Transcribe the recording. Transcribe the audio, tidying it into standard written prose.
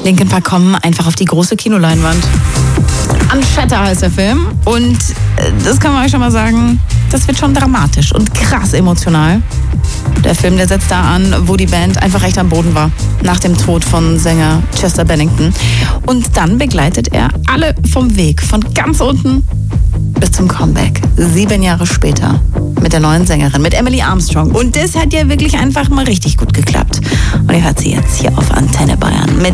Linkin Park kommen einfach auf die große Kinoleinwand. Unshatter heißt der Film. Und das kann man euch schon mal sagen, das wird schon dramatisch und krass emotional. Der Film, der setzt da an, wo die Band einfach echt am Boden war. Nach dem Tod von Sänger Chester Bennington. Und dann begleitet er alle vom Weg, von ganz unten bis zum Comeback. 7 Jahre später. Mit der neuen Sängerin, mit Emily Armstrong. Und das hat ja wirklich einfach mal richtig gut geklappt. Und ihr hört sie jetzt hier auf Antenne Bayern mit